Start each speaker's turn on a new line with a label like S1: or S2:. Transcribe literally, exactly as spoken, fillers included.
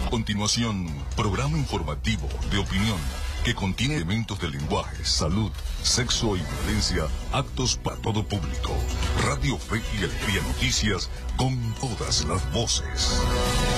S1: A continuación, programa informativo de opinión que contiene elementos de lenguaje, salud, sexo y violencia, actos para todo público. Radio Fe y Alegría Noticias con todas las voces.